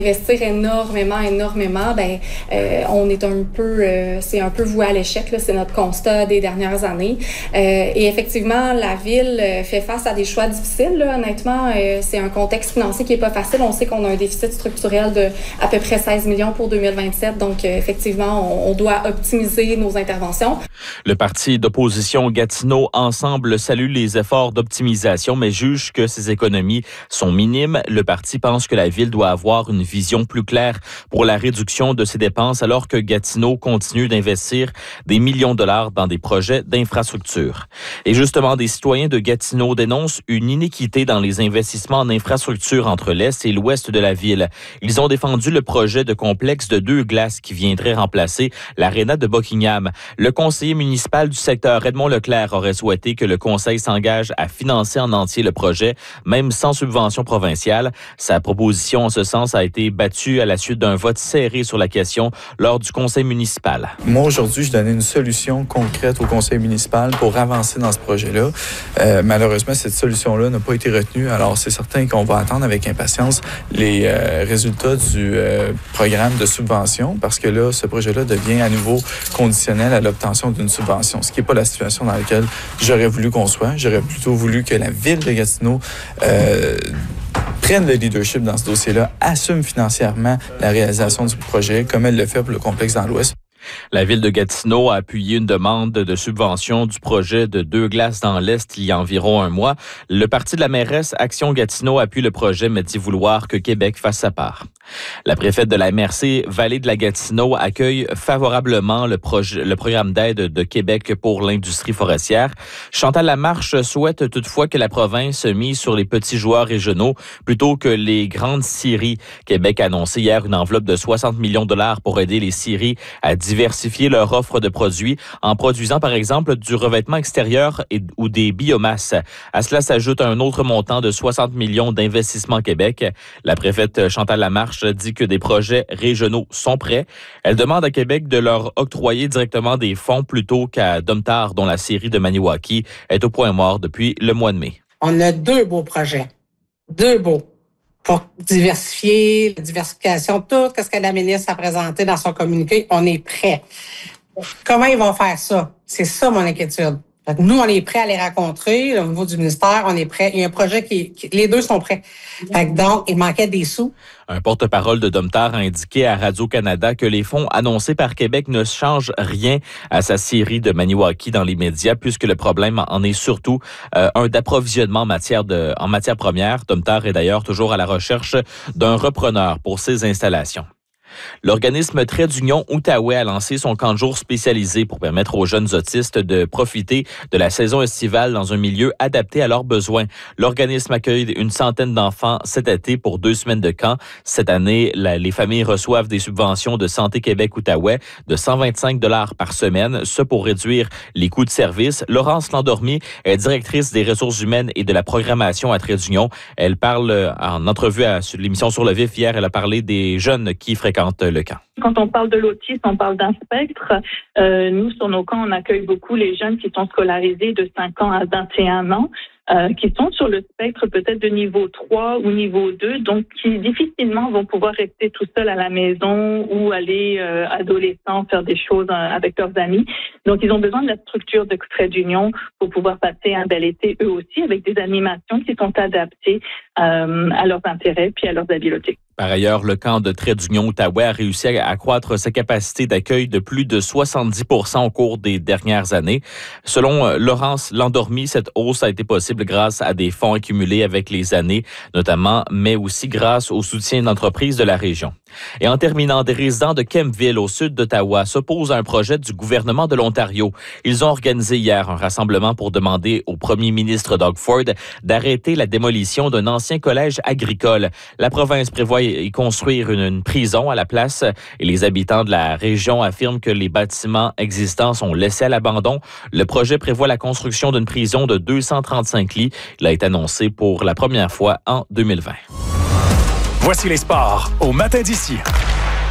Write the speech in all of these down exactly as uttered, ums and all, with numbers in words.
investir énormément, énormément, ben euh, on est un peu, euh, c'est un peu voué à l'échec, là, c'est notre constat des dernières années. Euh, et effectivement, la ville fait face à des choix difficiles, là, honnêtement. Euh, c'est un contexte financier qui est pas facile. On sait qu'on a un déficit structurel de à peu près seize millions pour deux mille vingt-sept, donc euh, effectivement, on, on doit optimiser nos interventions. Le parti d'opposition Gatineau Ensemble salue les efforts d'optimisation, mais juge que ces économies sont minimes. Le parti pense que la ville doit avoir une vision plus claire pour la réduction de ses dépenses alors que Gatineau continue d'investir des millions de dollars dans des projets d'infrastructure. Et justement, des citoyens de Gatineau dénoncent une iniquité dans les investissements en infrastructure entre l'Est et l'Ouest de la ville. Ils ont défendu le projet de complexe de deux glaces qui viendrait remplacer l'aréna de Buckingham. Le conseiller municipal du secteur, Edmond Leclerc, aurait souhaité que le conseil s'engage à financer en entier le projet, même sans subvention provinciale. Sa proposition en ce sens a été battue à la suite d'un vote serré sur la question lors du conseil municipal. Moi, aujourd'hui, je donnais une solution concrète au conseil municipal pour avancer dans ce projet-là. Euh, malheureusement, cette solution-là n'a pas été retenue. Alors, c'est certain qu'on va attendre avec impatience les euh, résultats du euh, programme de subvention parce que là, ce projet-là devient à nouveau conditionnel à l'obtention d'une subvention, ce qui n'est pas la situation dans laquelle j'aurais voulu qu'on soit. J'aurais plutôt voulu que la ville de Gatineau euh, prenne le leadership dans ce dossier-là, assume financièrement la réalisation du projet, comme elle le fait pour le complexe dans l'Ouest. La ville de Gatineau a appuyé une demande de subvention du projet de deux glaces dans l'Est il y a environ un mois. Le parti de la mairesse Action Gatineau appuie le projet, mais dit vouloir que Québec fasse sa part. La préfète de la M R C Vallée de la Gatineau accueille favorablement le, projet, le programme d'aide de Québec pour l'industrie forestière. Chantal Lamarche souhaite toutefois que la province mise sur les petits joueurs régionaux plutôt que les grandes scieries. Québec a annoncé hier une enveloppe de soixante millions de dollars pour aider les scieries à diversifier leur offre de produits en produisant par exemple du revêtement extérieur et, ou des biomasses. À cela s'ajoute un autre montant de soixante millions d'investissement Québec. La préfète Chantal Lamarche dit que des projets régionaux sont prêts. Elle demande à Québec de leur octroyer directement des fonds plutôt qu'à Domtar, dont la scierie de Maniwaki est au point mort depuis le mois de mai. On a deux beaux projets. Deux beaux. Pour diversifier, la diversification, tout ce que la ministre a présenté dans son communiqué, on est prêt. Comment ils vont faire ça? C'est ça mon inquiétude. Nous, on est prêts à les rencontrer. Au niveau du ministère, on est prêts. Il y a un projet qui... qui les deux sont prêts. Donc, il manquait des sous. Un porte-parole de Domtar a indiqué à Radio-Canada que les fonds annoncés par Québec ne changent rien à sa scierie de Maniwaki dans les médias, puisque le problème en est surtout euh, un d'approvisionnement en matière, de, en matière première. Domtar est d'ailleurs toujours à la recherche d'un repreneur pour ses installations. L'organisme Trait d'Union Outaouais a lancé son camp de jour spécialisé pour permettre aux jeunes autistes de profiter de la saison estivale dans un milieu adapté à leurs besoins. L'organisme accueille une centaine d'enfants cet été pour deux semaines de camp. Cette année, la, les familles reçoivent des subventions de Santé Québec Outaouais de cent vingt-cinq dollars par semaine, ce pour réduire les coûts de service. Laurence Landormier est directrice des ressources humaines et de la programmation à Trait d'Union. Elle parle en entrevue à l'émission Sur le Vif hier, elle a parlé des jeunes qui fréquentent le camp. Quand on parle de l'autisme, on parle d'un spectre. Euh, nous, sur nos camps, on accueille beaucoup les jeunes qui sont scolarisés de cinq ans à vingt et un ans, euh, qui sont sur le spectre peut-être de niveau trois ou niveau deux, donc qui difficilement vont pouvoir rester tout seuls à la maison ou aller euh, adolescents faire des choses euh, avec leurs amis. Donc, ils ont besoin de la structure de Trait d'Union pour pouvoir passer un bel été eux aussi avec des animations qui sont adaptées euh, à leurs intérêts puis à leurs habiletés. Par ailleurs, le camp de Trait d'Union Outaouais a réussi à accroître sa capacité d'accueil de plus de soixante-dix pour cent au cours des dernières années. Selon Laurence Landormier, cette hausse a été possible grâce à des fonds accumulés avec les années, notamment, mais aussi grâce au soutien d'entreprises de la région. Et en terminant, des résidents de Kempville, au sud d'Ottawa, s'opposent à un projet du gouvernement de l'Ontario. Ils ont organisé hier un rassemblement pour demander au premier ministre Doug Ford d'arrêter la démolition d'un ancien collège agricole. La province prévoit y construire une, une prison à la place et les habitants de la région affirment que les bâtiments existants sont laissés à l'abandon. Le projet prévoit la construction d'une prison de deux cent trente-cinq lits. Il a été annoncé pour la première fois en deux mille vingt. Voici les sports au Matin d'ici.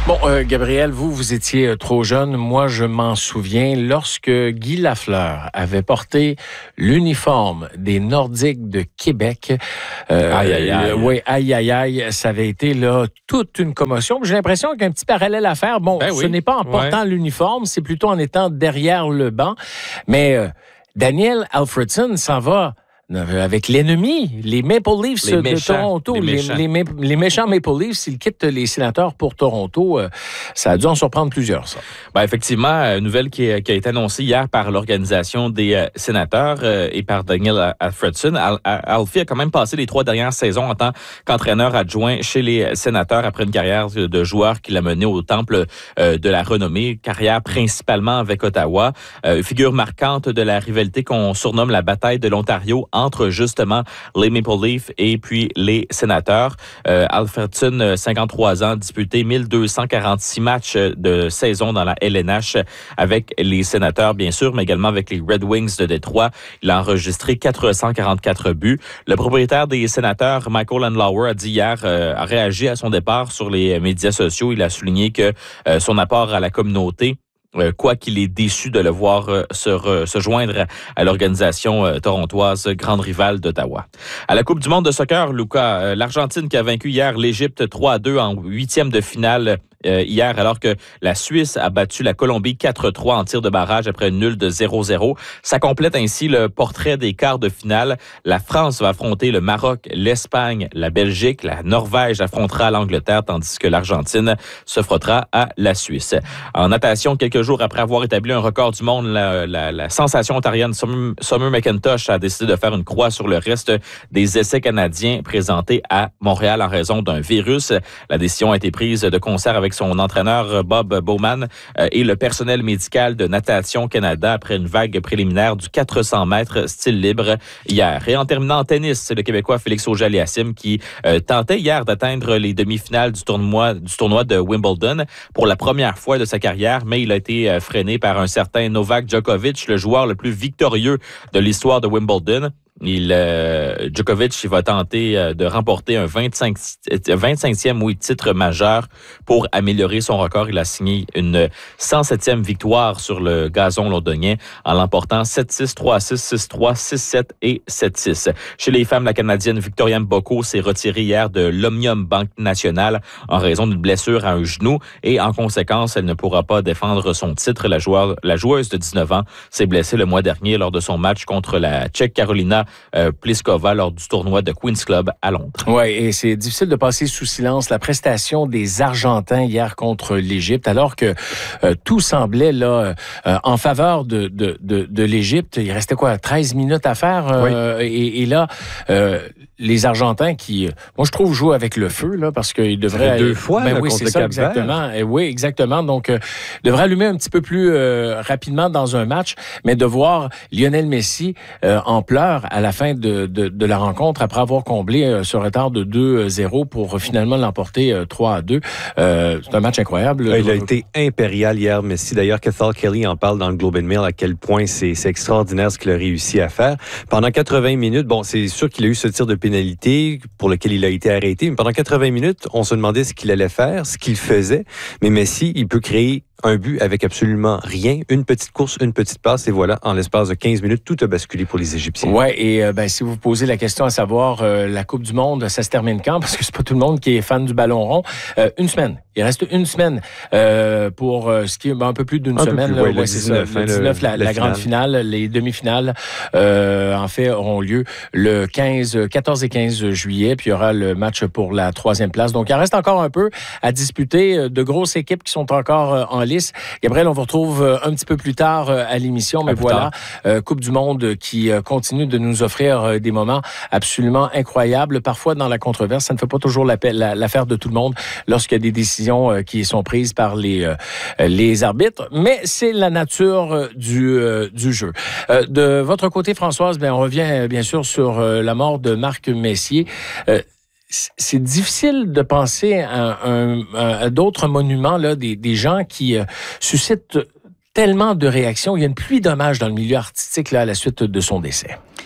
Bon, euh, Gabriel, vous, vous étiez euh, trop jeune. Moi, je m'en souviens lorsque Guy Lafleur avait porté l'uniforme des Nordiques de Québec. Euh, aïe, aïe, aïe. Euh, oui, aïe, aïe, aïe. Ça avait été là toute une commotion. J'ai l'impression qu'il y a un petit parallèle à faire. Bon, ben ce oui. n'est pas en portant ouais. l'uniforme, c'est plutôt en étant derrière le banc. Mais euh, Daniel Alfredson s'en va avec l'ennemi, les Maple Leafs les de méchants, Toronto. Les les, méchants. les, les, les méchants Maple Leafs, s'ils quittent les Sénateurs pour Toronto, euh, ça a dû en surprendre plusieurs, ça. Ben effectivement, une nouvelle qui, qui a été annoncée hier par l'organisation des euh, sénateurs euh, et par Daniel Alfredson. Al, Al, Alfie a quand même passé les trois dernières saisons en tant qu'entraîneur adjoint chez les sénateurs après une carrière de joueur qu'il a menée au temple euh, de la renommée, carrière principalement avec Ottawa. Euh, figure marquante de la rivalité qu'on surnomme la bataille de l'Ontario entre justement les Maple Leafs et puis les sénateurs. Euh, Alfredson, cinquante-trois ans, disputé mille deux cent quarante-six matchs de saison dans la L N H avec les sénateurs, bien sûr, mais également avec les Red Wings de Détroit. Il a enregistré quatre cent quarante-quatre buts. Le propriétaire des sénateurs, Michael Andlauer, a dit hier, euh, a réagi à son départ sur les médias sociaux. Il a souligné que euh, son apport à la communauté, Euh, quoi qu'il est déçu de le voir euh, se, re, se joindre à l'organisation euh, torontoise, grande rivale d'Ottawa. À la Coupe du monde de soccer, Lucas, euh, l'Argentine qui a vaincu hier l'Égypte trois à deux en huitième de finale euh, hier, alors que la Suisse a battu la Colombie quatre à trois en tir de barrage après une nulle de zéro zéro. Ça complète ainsi le portrait des quarts de finale. La France va affronter le Maroc, l'Espagne, la Belgique, la Norvège affrontera l'Angleterre, tandis que l'Argentine se frottera à la Suisse. En natation, quelques jours après avoir établi un record du monde, la, la, la sensation ontarienne Summer, Summer McIntosh a décidé de faire une croix sur le reste des essais canadiens présentés à Montréal en raison d'un virus. La décision a été prise de concert avec son entraîneur Bob Bowman euh, et le personnel médical de Natation Canada après une vague préliminaire du quatre cents mètres style libre hier. Et en terminant en tennis, c'est le Québécois Félix Auger-Aliassime qui euh, tentait hier d'atteindre les demi-finales du tournoi, du tournoi de Wimbledon pour la première fois de sa carrière, mais il a été euh, freiné par un certain Novak Djokovic, le joueur le plus victorieux de l'histoire de Wimbledon. Il, euh, Djokovic il va tenter euh, de remporter un vingt-cinq, vingt-cinquième oui, titre majeur pour améliorer son record. Il a signé une cent septième victoire sur le gazon londonien en l'emportant sept six, trois six, six trois, six sept et sept six. Chez les femmes, la Canadienne Victoria Mboko s'est retirée hier de l'Omnium Banque Nationale en raison d'une blessure à un genou et en conséquence, elle ne pourra pas défendre son titre. La, joueur, la joueuse de dix-neuf ans s'est blessée le mois dernier lors de son match contre la Tchèque Carolina Euh, Pliskova lors du tournoi de Queen's Club à Londres. Oui, et c'est difficile de passer sous silence la prestation des Argentins hier contre l'Égypte, alors que euh, tout semblait là euh, en faveur de, de, de, de l'Égypte. Il restait quoi, treize minutes à faire? Euh, oui. et, et là, euh, les Argentins qui, moi je trouve, jouent avec le feu, là, parce qu'ils devraient... Deux fois, ben là, oui, contre c'est le ça, Cap-Vert. exactement. Et oui, exactement. Donc, euh, devraient allumer un petit peu plus euh, rapidement dans un match, mais de voir Lionel Messi euh, en pleurs à la fin de, de, de la rencontre après avoir comblé euh, ce retard de deux zéro pour euh, finalement l'emporter euh, trois à deux. Euh, c'est un match incroyable. Il a été impérial hier, Messi. D'ailleurs, Cathal Kelly en parle dans le Globe and Mail à quel point c'est, c'est extraordinaire ce qu'il a réussi à faire. Pendant quatre-vingts minutes, bon, c'est sûr qu'il a eu ce tir de pénalité pour lequel il a été arrêté, mais pendant quatre-vingts minutes, on se demandait ce qu'il allait faire, ce qu'il faisait. Mais Messi, il peut créer un but avec absolument rien, une petite course, une petite passe, et voilà, en l'espace de quinze minutes, tout a basculé pour les Égyptiens. Ouais, et euh, ben, si vous posez la question à savoir euh, la Coupe du Monde, ça se termine quand? Parce que c'est pas tout le monde qui est fan du ballon rond. Euh, une semaine. Il reste une semaine euh, pour euh, ce qui est ben, un peu plus d'une un semaine. Plus, là, ouais, ouais, le c'est dix-neuf, ça. Le hein, dix-neuf, le, la, la, la grande finale, les demi-finales, euh, en fait, auront lieu le quinze, quatorze et quinze juillet, puis il y aura le match pour la troisième place. Donc, il en reste encore un peu à disputer. De grosses équipes qui sont encore euh, en lice. Gabriel, on vous retrouve euh, un petit peu plus tard euh, à l'émission, mais voilà, euh, Coupe du Monde qui euh, continue de nous offrir euh, des moments absolument incroyables. Parfois, dans la controverse, ça ne fait pas toujours la, la, l'affaire de tout le monde lorsqu'il y a des décisions euh, qui sont prises par les, euh, les arbitres, mais c'est la nature euh, du, euh, du jeu. Euh, de votre côté, Françoise, bien, on revient bien sûr sur euh, la mort de Marc Messier. Euh, C'est difficile de penser à, un, à d'autres monuments, là, des, des gens qui euh, suscitent tellement de réactions. Il y a une pluie d'hommages dans le milieu artistique là, à la suite de son décès.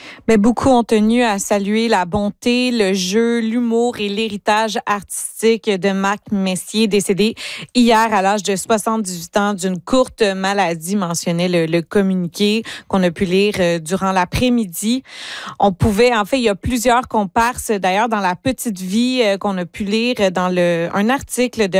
Mais beaucoup ont tenu à saluer la bonté, le jeu, l'humour et l'héritage artistique de Marc Messier, décédé hier à l'âge de soixante-dix-huit ans d'une courte maladie, mentionnait le, le communiqué qu'on a pu lire durant l'après-midi. On pouvait, en fait, il y a plusieurs comparses, d'ailleurs, dans La Petite Vie qu'on a pu lire dans le, un article de